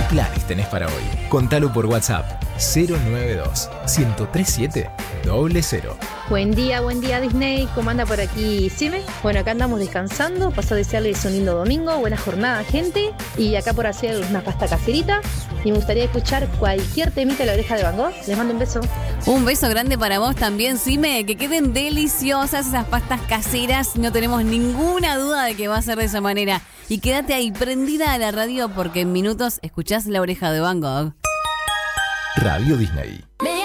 planes tenés para hoy? Contalo por WhatsApp 092-1037-00. Buen día Disney, ¿cómo anda por aquí Sime? Bueno, acá andamos descansando, paso a desearles un lindo domingo, buena jornada gente, y acá por hacer una pasta caserita, y me gustaría escuchar cualquier temita de La Oreja de Van Gogh. Les mando un beso. Un beso grande para vos también, Sime, que queden deliciosas esas pastas caseras, no tenemos ninguna duda de que va a ser de esa manera. Y quédate ahí prendida a la radio porque en minutos escuchás La Oreja de Van Gogh. Radio Disney.